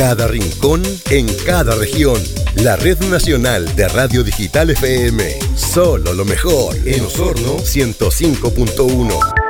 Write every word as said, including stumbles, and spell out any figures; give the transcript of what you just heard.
cada rincón, en cada región. La Red Nacional de Radio Digital F M. Solo lo mejor en Osorno ciento cinco punto uno.